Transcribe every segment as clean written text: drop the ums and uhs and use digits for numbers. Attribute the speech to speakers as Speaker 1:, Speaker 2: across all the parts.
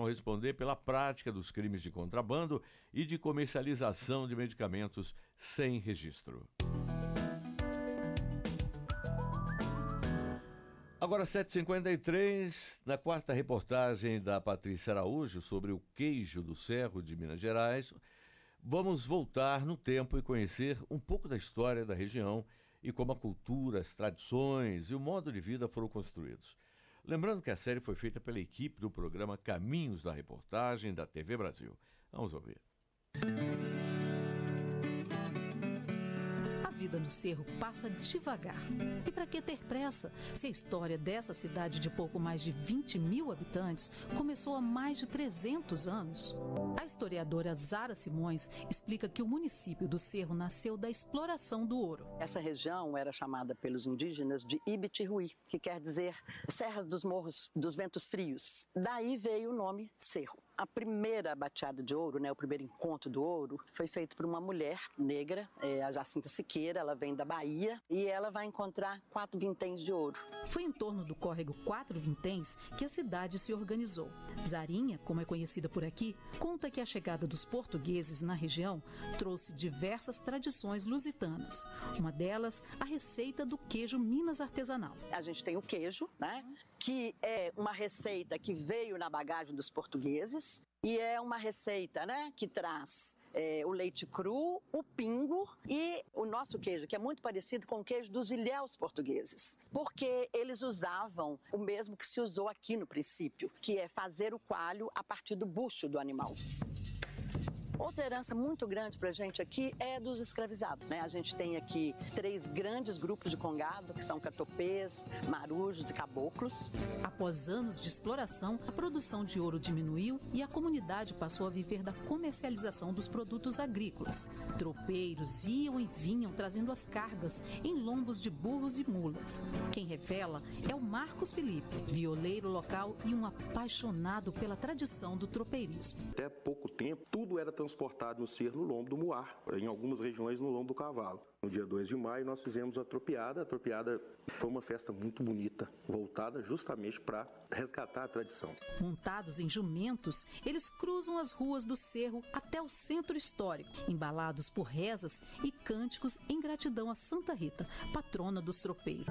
Speaker 1: deverão responder pela prática dos crimes de contrabando e de comercialização de medicamentos sem registro. Agora 7h53, na quarta reportagem da Patrícia Araújo sobre o queijo do Cerro de Minas Gerais, vamos voltar no tempo e conhecer um pouco da história da região e como a cultura, as tradições e o modo de vida foram construídos. Lembrando que a série foi feita pela equipe do programa Caminhos da Reportagem da TV Brasil. Vamos ouvir.
Speaker 2: A vida no Cerro passa devagar. E para que ter pressa, se a história dessa cidade de pouco mais de 20 mil habitantes começou há mais de 300 anos? A historiadora Zara Simões explica que o município do Cerro nasceu da exploração do ouro.
Speaker 3: Essa região era chamada pelos indígenas de Ibitiruí, que quer dizer Serras dos Morros dos Ventos Frios. Daí veio o nome Cerro. A primeira bateada de ouro, o primeiro encontro do ouro, foi feito por uma mulher negra, a Jacinta Siqueira. Ela vem da Bahia e ela vai encontrar 4 vinténs de ouro.
Speaker 2: Foi em torno do córrego 4 Vinténs que a cidade se organizou. Zarinha, como é conhecida por aqui, conta que a chegada dos portugueses na região trouxe diversas tradições lusitanas. Uma delas, a receita do queijo Minas artesanal.
Speaker 3: A gente tem o queijo, que é uma receita que veio na bagagem dos portugueses. E é uma receita, que traz o leite cru, o pingo e o nosso queijo, que é muito parecido com o queijo dos ilhéus portugueses. Porque eles usavam o mesmo que se usou aqui no princípio, que é fazer o coalho a partir do bucho do animal. Outra herança muito grande para a gente aqui é dos escravizados. A gente tem aqui 3 grandes grupos de congado, que são catopês, marujos e caboclos.
Speaker 2: Após anos de exploração, a produção de ouro diminuiu e a comunidade passou a viver da comercialização dos produtos agrícolas. Tropeiros iam e vinham trazendo as cargas em lombos de burros e mulas. Quem revela é o Marcos Felipe, violeiro local e um apaixonado pela tradição do tropeirismo.
Speaker 4: Até pouco tempo, tudo era transportado no cerro no lombo do muar, em algumas regiões no lombo do cavalo. No dia 2 de maio nós fizemos a tropiada. A tropiada foi uma festa muito bonita, voltada justamente para resgatar a tradição.
Speaker 2: Montados em jumentos, eles cruzam as ruas do cerro até o centro histórico, embalados por rezas e cânticos em gratidão a Santa Rita, patrona dos tropeiros.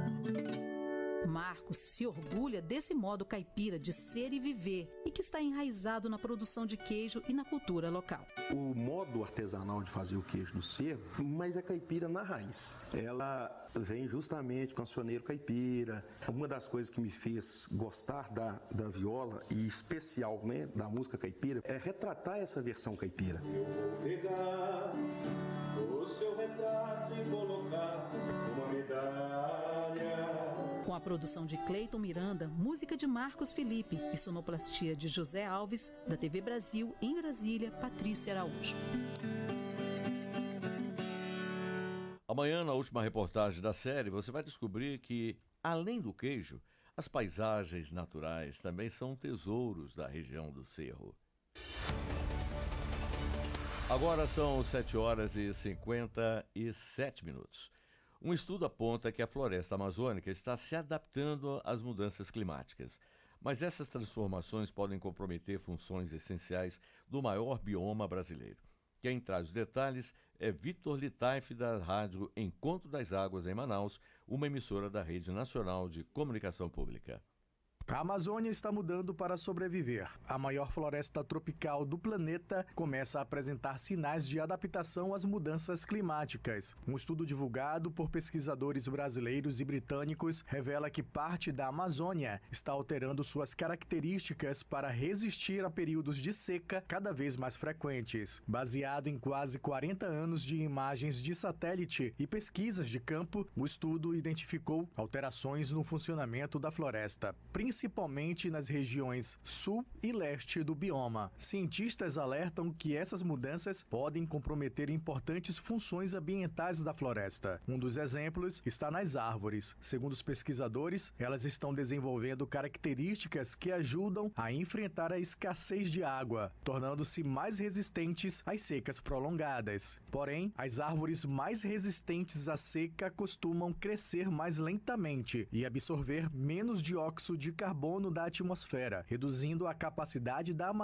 Speaker 2: Marcos se orgulha desse modo caipira de ser e viver e que está enraizado na produção de queijo e na cultura local.
Speaker 4: O modo artesanal de fazer o queijo do cerro, mas é caipira na raiz. Ela vem justamente cancioneiro caipira. Uma das coisas que me fez gostar da viola e especial, da música caipira é retratar essa versão caipira.
Speaker 5: Eu vou pegar o seu retrato e colocar uma medalha.
Speaker 2: Com a produção de Cleiton Miranda, música de Marcos Felipe e sonoplastia de José Alves, da TV Brasil, em Brasília, Patrícia Araújo.
Speaker 1: Amanhã, na última reportagem da série, você vai descobrir que, além do queijo, as paisagens naturais também são tesouros da região do Cerro. Agora são 7h57. Um estudo aponta que a floresta amazônica está se adaptando às mudanças climáticas, mas essas transformações podem comprometer funções essenciais do maior bioma brasileiro. Quem traz os detalhes é Vitor Litaif, da rádio Encontro das Águas, em Manaus, uma emissora da Rede Nacional de Comunicação Pública.
Speaker 6: A Amazônia está mudando para sobreviver. A maior floresta tropical do planeta começa a apresentar sinais de adaptação às mudanças climáticas. Um estudo divulgado por pesquisadores brasileiros e britânicos revela que parte da Amazônia está alterando suas características para resistir a períodos de seca cada vez mais frequentes. Baseado em quase 40 anos de imagens de satélite e pesquisas de campo, o estudo identificou alterações no funcionamento da floresta, principalmente nas regiões sul e leste do bioma. Cientistas alertam que essas mudanças podem comprometer importantes funções ambientais da floresta. Um dos exemplos está nas árvores. Segundo os pesquisadores, elas estão desenvolvendo características que ajudam a enfrentar a escassez de água, tornando-se mais resistentes às secas prolongadas. Porém, as árvores mais resistentes à seca costumam crescer mais lentamente e absorver menos dióxido de carbono da atmosfera, reduzindo a capacidade da